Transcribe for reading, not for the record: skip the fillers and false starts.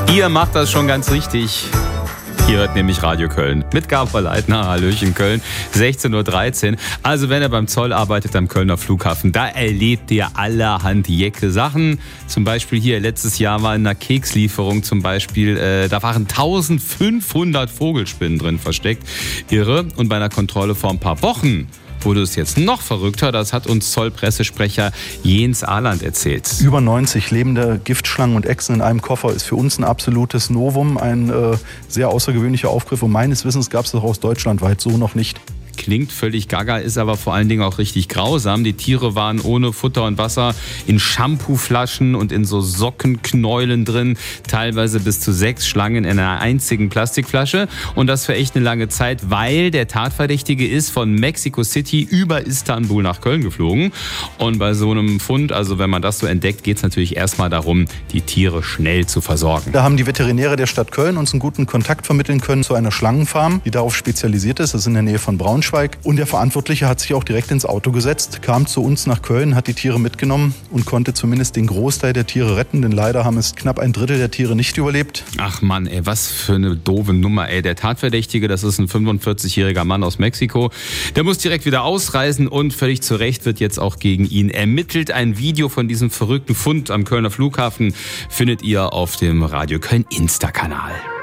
Ihr macht das schon ganz richtig. Ihr hört nämlich Radio Köln mit Gabriel Leitner, Hallöchen Köln, 16.13 Uhr. Also wenn ihr beim Zoll arbeitet am Kölner Flughafen, da erlebt ihr allerhand jecke Sachen. Zum Beispiel hier, letztes Jahr war in einer Kekslieferung zum Beispiel, da waren 1500 Vogelspinnen drin versteckt. Irre. Und bei einer Kontrolle vor ein paar Wochen wurde es jetzt noch verrückter. Das hat uns Zollpressesprecher Jens Ahland erzählt. Über 90 lebende Giftschlangen und Echsen in einem Koffer ist für uns ein absolutes Novum, ein sehr außergewöhnlicher Aufgriff. Und meines Wissens gab es das auch deutschlandweit so noch nicht. Klingt völlig gaga, ist aber vor allen Dingen auch richtig grausam. Die Tiere waren ohne Futter und Wasser in Shampooflaschen und in so Sockenknäulen drin. Teilweise bis zu 6 Schlangen in einer einzigen Plastikflasche. Und das für echt eine lange Zeit, weil der Tatverdächtige ist von Mexico City über Istanbul nach Köln geflogen. Und bei so einem Fund, also wenn man das so entdeckt, geht es natürlich erstmal darum, die Tiere schnell zu versorgen. Da haben die Veterinäre der Stadt Köln uns einen guten Kontakt vermitteln können zu einer Schlangenfarm, die darauf spezialisiert ist. Das ist in der Nähe von Braunschweig. Und der Verantwortliche hat sich auch direkt ins Auto gesetzt, kam zu uns nach Köln, hat die Tiere mitgenommen und konnte zumindest den Großteil der Tiere retten, denn leider haben es knapp ein Drittel der Tiere nicht überlebt. Ach Mann, ey, was für eine doofe Nummer, ey. Der Tatverdächtige, das ist ein 45-jähriger Mann aus Mexiko. Der muss direkt wieder ausreisen und völlig zu Recht wird jetzt auch gegen ihn ermittelt. Ein Video von diesem verrückten Fund am Kölner Flughafen findet ihr auf dem Radio Köln Insta-Kanal.